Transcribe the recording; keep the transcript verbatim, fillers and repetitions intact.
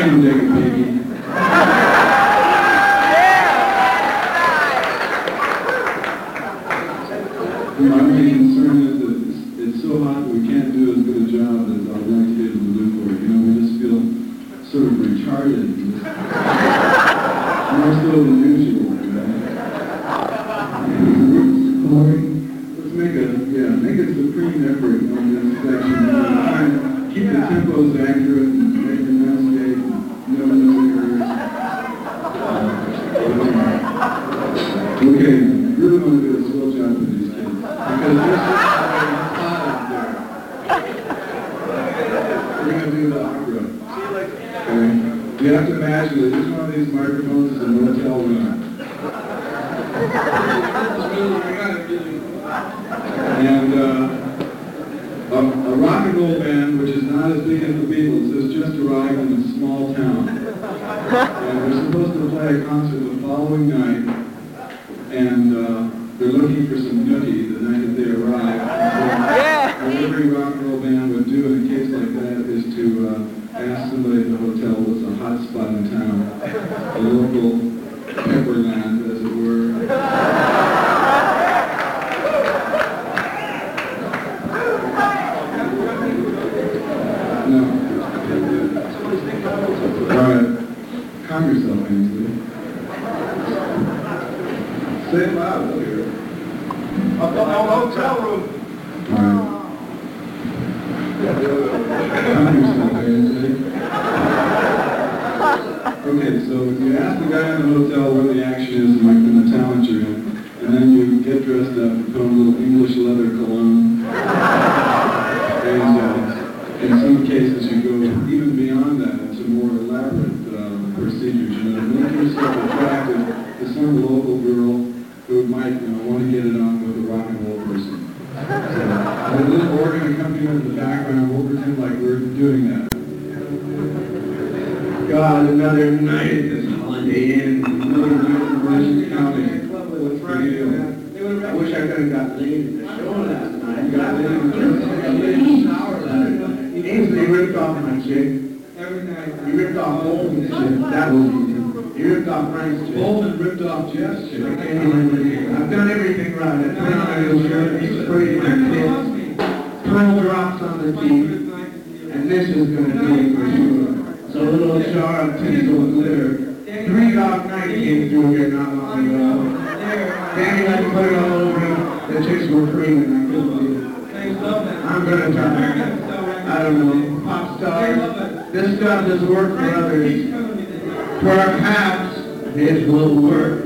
can take a piggy. My main concern is that it's, it's so hot that we can't do as good a job as I'd like to be able to do for it. You know, we just feel sort of retarded. Just more so than usual, right? Let's make a, yeah, make a supreme effort on this section. Try and keep the tempos accurate and make the enunciate and no no errors. Uh, okay, really want to do a slow job with these kids. Because this is hot out there. We're going to do the opera. Okay? You have to imagine that each one of these microphones is a motel room. And uh, a, a rock and roll band, which is not as big as the Beatles, has just arrived in a small town. And they're supposed to play a concert the following night, and uh, they're looking for some nutty the night that they arrive. So what every rock and roll band would do in a case like that is to uh, ask somebody at the hotel what's a hot spot in town, a local pepperland, as it were. No. All right. Calm yourself, Ainsley. Say it loud up here. A hotel room. All right. Calm yourself, Ainsley. Okay, so you ask the guy in the hotel where the action is, like in the town that you're in, and then you get dressed up and put on a little English leather cologne. And uh, in some cases you go even beyond that into more elaborate uh, procedures. You know, make yourself attractive to some local girl who might, you know, want to get it on with a rock and roll person. So, with a little organ accompaniment in the background, we'll pretend like we're doing that. God, another night at this Holiday Inn, another night in Russian County. What's the deal? I wish I could have got laid at the show last night. You got laid in the shower last night. Ainsley ripped off my chick. Every night. He ripped off Bolton's chick. That was easy. He ripped off Frank's chick. Bolton ripped off Jeff's chick. I've done everything right. I put on a little shirt, he sprayed my tits, pearl drops on the teeth, and this is going to do it for sure. So a little jar of tinsel glitter. Three Dog Night came through here not long ago. Danny had to put it all over him. The chicks were creaming. I couldn't believe it. I'm going to try. I don't know. Pop stars. This stuff has worked for others. Perhaps it will work